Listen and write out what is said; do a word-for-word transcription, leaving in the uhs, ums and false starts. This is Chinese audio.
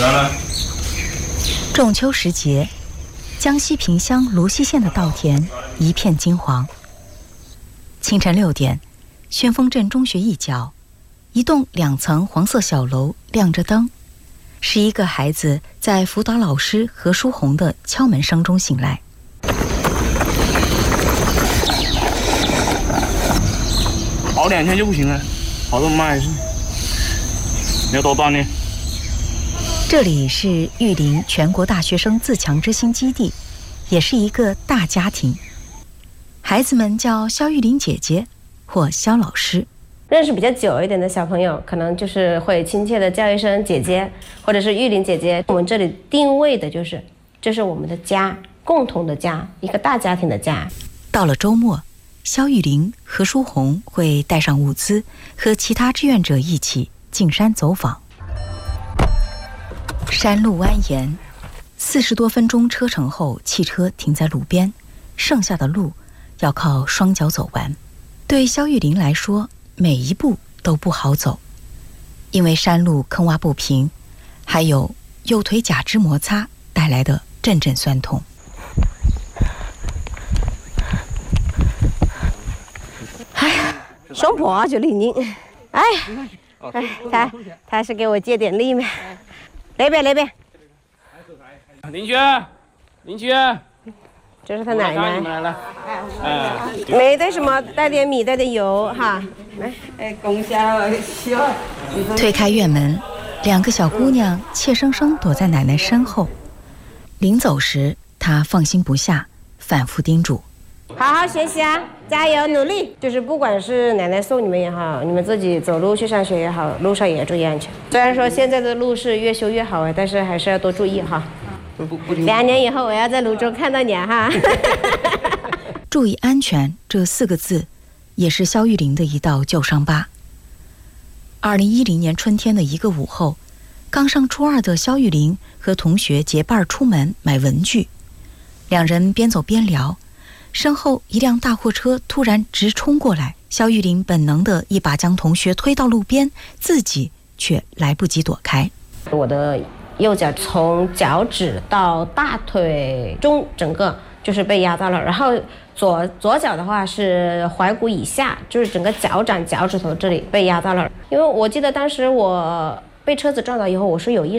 仲秋时节，江西萍乡芦溪县的稻田一片金黄。清晨六点，宣丰镇中学一角，一栋两层黄色小楼亮着灯，是一个孩子在辅导老师何书红的敲门声中醒来。 跑两天就不行了，跑这么慢还是？你要多锻炼。 这里是玉林全国大学生自强之星基地，也是一个大家庭。孩子们叫肖玉林姐姐或肖老师。 认识比较久一点的小朋友，可能就是会亲切的叫一声姐姐，或者是玉林姐姐。我们这里定位的就是，这是我们的家，共同的家，一个大家庭的家。 到了周末，肖玉林、何书红会带上物资，和其他志愿者一起进山走访。山路蜿蜒，四十多分钟车程后，汽车停在路边，剩下的路要靠双脚走完。对肖玉林来说，每一步都不好走，因为山路坑洼不平，还有右腿假肢摩擦带来的阵阵酸痛。 哎呀，胸脯啊就灵硬，哎，哎，他他是给我借点力嘛。那边那边， 邻居，邻居， 这是他奶奶。 你们来了，哎， 没带什么，带点米，带点油哈。来，哎，功效希望。 推开院门，两个小姑娘怯生生躲在奶奶身后。临走时，她放心不下，反复叮嘱： 好好学习啊，加油努力！就是不管是奶奶送你们也好，你们自己走路去上学也好，路上也要注意安全。虽然说现在的路是越修越好，但是还是要多注意哈。两年以后我要在泸州看到你哈。 注意安全这四个字，也是肖玉林的一道旧伤疤。二零一零年春天的一个午后，刚上初二的肖玉林和同学结伴出门买文具，两人边走边聊。身后一辆大货车突然直冲过来，肖玉林本能的一把将同学推到路边，自己却来不及躲开。 我的右脚从脚趾到大腿中整个就是被压到了，然后左左脚的话是踝骨以下，就是整个脚掌脚趾头这里被压到了。因为我记得当时我被车子撞到以后，我是有意识